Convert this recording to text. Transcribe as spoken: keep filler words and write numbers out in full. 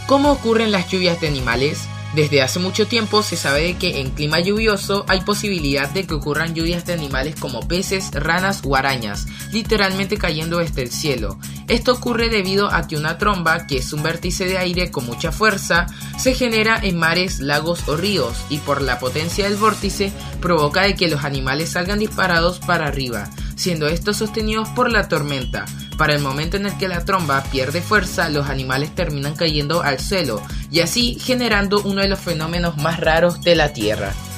¿Cómo ocurren las lluvias de animales? Desde hace mucho tiempo se sabe de que en clima lluvioso hay posibilidad de que ocurran lluvias de animales como peces, ranas o arañas, literalmente cayendo desde el cielo. Esto ocurre debido a que una tromba, que es un vórtice de aire con mucha fuerza, se genera en mares, lagos o ríos, y por la potencia del vórtice provoca de que los animales salgan disparados para arriba, siendo estos sostenidos por la tormenta. Para el momento en el que la tromba pierde fuerza, los animales terminan cayendo al suelo y así generando uno de los fenómenos más raros de la Tierra.